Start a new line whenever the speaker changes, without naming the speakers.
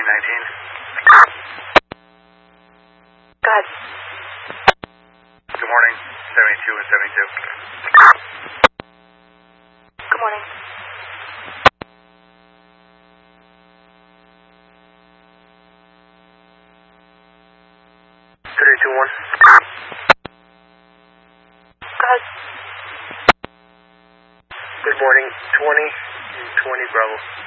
Go ahead.
Good morning, 72 and 72.
Good morning.
321.
Go ahead.
Good morning, 20 and 20 Bravo.